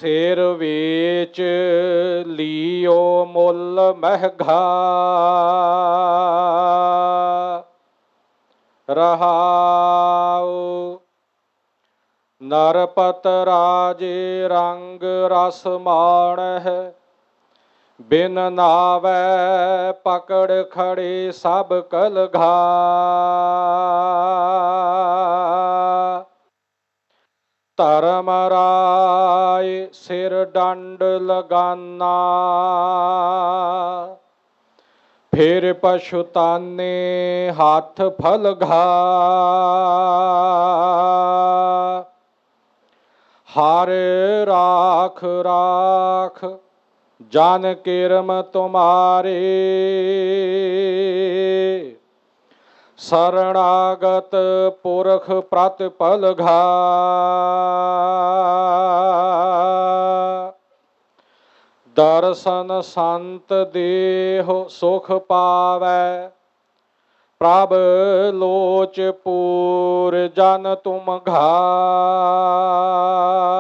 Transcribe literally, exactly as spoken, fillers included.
ਸਿਰ ਵੇਚ ਲੀਓ ਮੁੱਲ ਮਹਿੰਗਾ ਰਹਾਉ। ਨਰਪਤ ਰਾਜੇ ਰੰਗ ਰਸ ਮਾਣਹਿ, ਬਿਨ ਨਾਵੈ ਪਕੜ ਖੜੇ ਸਭ ਕਲਘਾ। ਧਰਮ ਰਾਏ ਸਿਰ ਡੰਡ ਲਗਾਨਾ, ਫਿਰ ਪਛੁਤਾਨੇ ਹੱਥ ਫਲਘਾ। ਹਰ ਰਾਖ ਰਾਖ ਜਨ ਕਿਰਮ ਤੁਮਾਰੇ, ਸਰਣਾਗਤ ਪੁਰਖ ਪ੍ਰਤਿਪਲਘਾ। ਦਰਸ਼ਨ ਸੰਤ ਦੇਹੁ ਸੁਖ ਪਾਵੈ, ਪ੍ਰਭ ਲੋਚ ਪੂਰ ਜਨ ਤੁਮ ਘਾ।